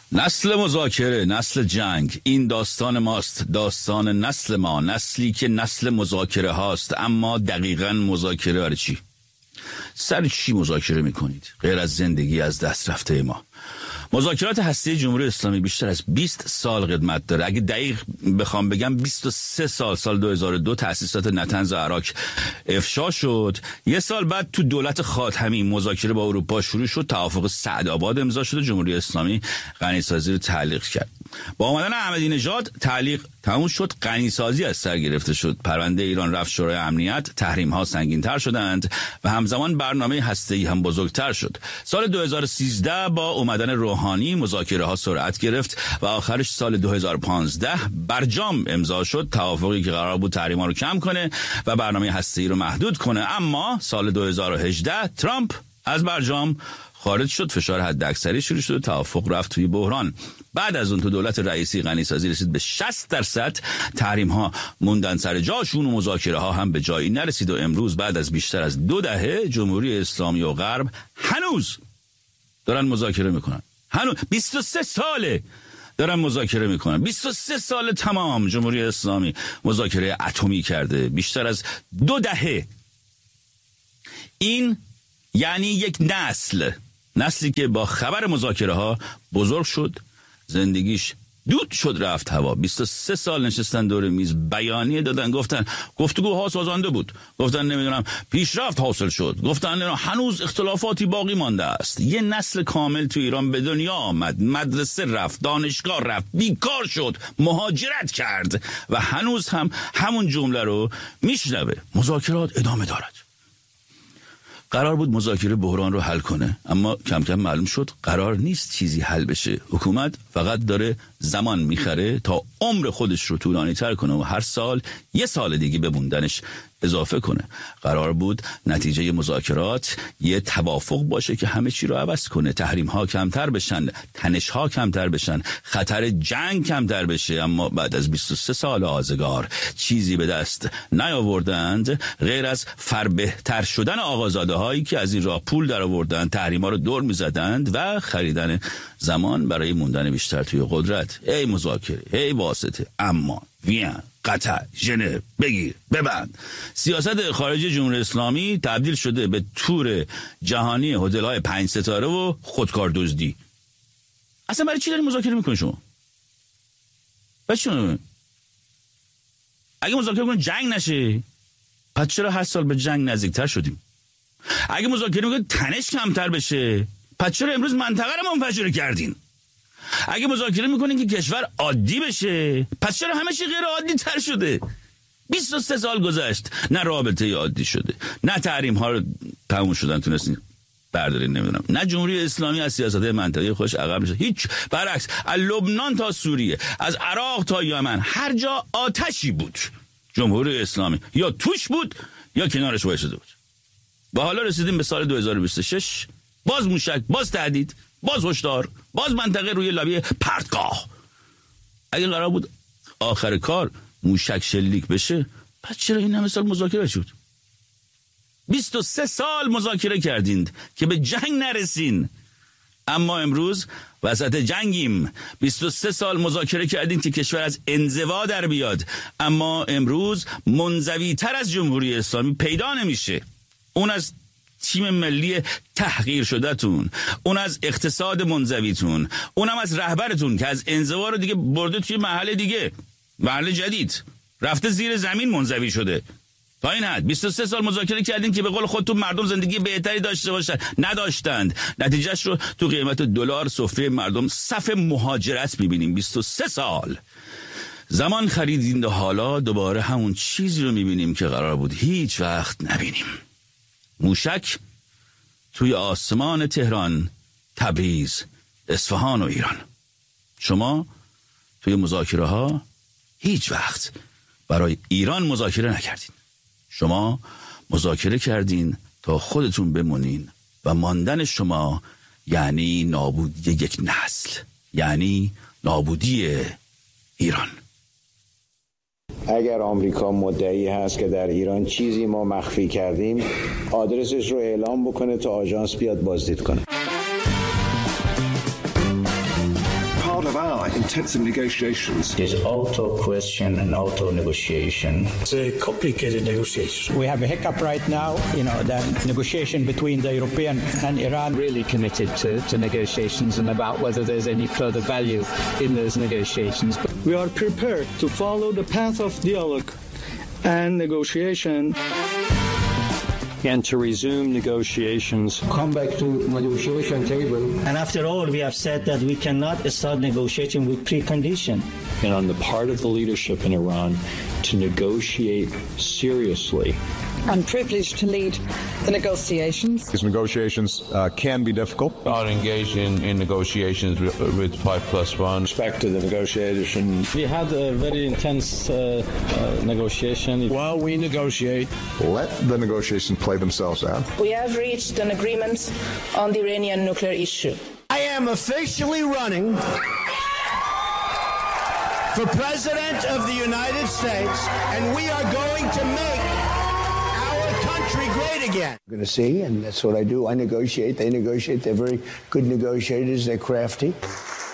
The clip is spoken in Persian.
نسل مذاکره، نسل جنگ، این داستان ماست، داستان نسل ما، نسلی که نسل مذاکره هاست. اما دقیقاً مذاکره برای چی؟ سر چی مذاکره میکنید غیر از زندگی از دست رفته ما؟ مذاکرات هسته جمهوری اسلامی بیشتر از 20 سال قدمت داره. اگه دقیق بخوام بگم 23 سال 2002 تأسیسات نتنز و عراق افشا شد. یه سال بعد تو دولت خاتمی مذاکره با اروپا شروع شد، توافق سعدآباد امضا شد، جمهوری اسلامی غنیسازی رو تعلیق کرد. با آمدن احمدی نژاد تعلیق تموم شد، غنیسازی از سر گرفته شد. پرونده ایران رفت شورای امنیت، تحریم ها سنگین‌تر شدند و همزمان برنامه هسته‌ای هم بزرگتر شد. سال 2013 با اومدن روحانی مذاکره ها سرعت گرفت و آخرش سال 2015 برجام امضا شد، توافقی که قرار بود تحریم ها رو کم کنه و برنامه هسته‌ای رو محدود کنه. اما سال 2018 ترامپ از برجام خارج شد، فشار حداکثری شروع شد، توافق رفت توی بحران. بعد از اون تو دولت رئیسی غنیسازی رسید به 60%، تحریم ها موندن سر جاشون و مذاکره ها هم به جایی نرسید و امروز بعد از بیشتر از 2 دهه جمهوری اسلامی و غرب هنوز دارن مذاکره میکنن. هنوز 23 ساله دارن مذاکره میکنن. 23 سال تمام جمهوری اسلامی مذاکره اتمی کرده، بیشتر از 2 دهه. این یعنی یک نسلی که با خبر مذاکره ها بزرگ شد، زندگیش دود شد رفت هوا. 23 سال نشستن دور میز، بیانیه دادن، گفتن گفتگوها سازنده بود، گفتن نمیدونم پیشرفت حاصل شد، گفتن هنوز اختلافاتی باقی مانده است. یه نسل کامل تو ایران به دنیا آمد، مدرسه رفت، دانشگاه رفت، بیکار شد، مهاجرت کرد و هنوز هم همون جمله رو میشنوه: مذاکرات ادامه دارد. قرار بود مذاکره بحران رو حل کنه، اما کم کم معلوم شد قرار نیست چیزی حل بشه. حکومت فقط داره زمان میخره تا عمر خودش رو طولانی تر کنه و هر سال 1 سال دیگه به موندنش اضافه کنه. قرار بود نتیجه مذاکرات یه توافق باشه که همه چی رو عوض کنه، تحریم ها کمتر بشن، تنش ها کمتر بشن، خطر جنگ کمتر بشه. اما بعد از 23 سال آزگار چیزی به دست نیاوردند غیر از فربهتر شدن آقازاده هایی که از این راه پول در آوردند، تحریم ها رو دور میزدند و خریدن زمان برای موندن بیشتر توی قدرت. ای مذاکره، ای واسطه، اما وین، قطع، ژنو، بگیر ببند. سیاست خارجی جمهوری اسلامی تبدیل شده به تور جهانی هتل‌های 5 ستاره و خودکار دزدی. اصلا برای چی دارین مذاکره میکنین شما؟ برای چی؟ اگه مذاکره کنین جنگ نشه، پس چرا 8 سال به جنگ نزدیکتر شدیم؟ اگه مذاکره میکنین تنش کمتر بشه، پس چرا امروز منطقه رو منفجر کردین؟ اگه مذاکره میکنین که کشور عادی بشه، پس چرا همه چی غیر عادی تر شده؟ 23 سال گذشت، نه رابطه عادی شده، نه تحریم ها رو تموم شدن تونستین بردارین، نمیدونم، نه جمهوری اسلامی از سیاست منطقی خودش عقب میشه. هیچ، برعکس، از لبنان تا سوریه، از عراق تا یمن، هر جا آتشی بود جمهوری اسلامی یا توش بود یا کنارش وایساده بود. و حالا رسیدیم به سال 2026، باز موشک، باز تهدید، باز هشدار، باز منطقه روی لبه پرتگاه. اگه قرار بود آخر کار موشک شلیک بشه، پس چرا این همه سال مذاکره شد؟ 23 سال مذاکره کردین که به جنگ نرسین، اما امروز وسط جنگیم. 23 سال مذاکره کردین که کشور از انزوا در بیاد، اما امروز منزوی تر از جمهوری اسلامی پیدا نمیشه. اون از تیم ملی تحقیر شدهتون، اون از اقتصاد منزویتون، اونم از رهبرتون که از انزوا رو دیگه برده توی محل دیگه، محل جدید، رفته زیر زمین منزوی شده. تا این حد 23 سال مذاکره کردین که به قول خودتون مردم زندگی بهتری داشته باشن، نداشتند. نتیجهش رو تو قیمت دلار سفره مردم صف مهاجرت میبینیم. 23 سال زمان خریدین و حالا دوباره همون چیزی رو میبینیم که قرار بود هیچ وقت نبینیم. موشک توی آسمان تهران، تبریز، اصفهان و ایران. شما توی مذاکره ها هیچ وقت برای ایران مذاکره نکردین. شما مذاکره کردین تا خودتون بمونین و ماندن شما یعنی نابودی یک نسل، یعنی نابودی ایران. اگر آمریکا مدعی هست که در ایران چیزی ما مخفی کردیم، آدرسش رو اعلام بکنه تا آژانس بیاد بازدید کنه. quite intensive negotiations. There's auto question and auto negotiation. It's a complicated negotiation. We have a hiccup right now, the negotiation between the European and Iran. Really committed to negotiations and about whether there's any further value in those negotiations. We are prepared to follow the path of dialogue and negotiation. And to resume negotiations. Come back to negotiation table. And after all, we have said that we cannot start negotiating with precondition. And on the part of the leadership in Iran to negotiate seriously. I'm privileged to lead the negotiations. These negotiations can be difficult. Are engaged in negotiations with 5+1. Respect to the negotiation. We had a very intense negotiation. While we negotiate, let the negotiations play themselves out. We have reached an agreement on the Iranian nuclear issue. I am officially running for President of the United States, and we are going to make great again. I'm going to see, and that's what I do. I negotiate. They negotiate. They're very good negotiators. They're crafty.